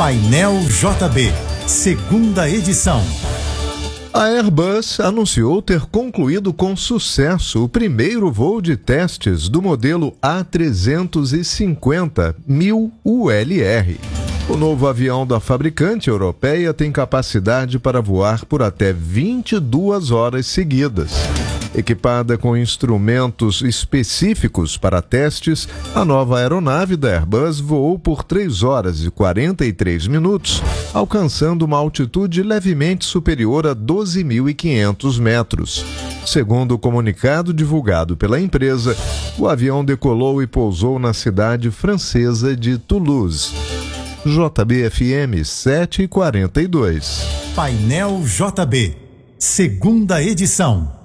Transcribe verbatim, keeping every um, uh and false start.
Painel J B, segunda edição. A Airbus anunciou ter concluído com sucesso o primeiro voo de testes do modelo A trezentos e cinquenta mil U L R. O novo avião da fabricante europeia tem capacidade para voar por até vinte e duas horas seguidas. Equipada com instrumentos específicos para testes, a nova aeronave da Airbus voou por três horas e quarenta e três minutos, alcançando uma altitude levemente superior a doze mil e quinhentos metros. Segundo o comunicado divulgado pela empresa, o avião decolou e pousou na cidade francesa de Toulouse. J B F M sete e quarenta e dois. Painel J B, segunda edição.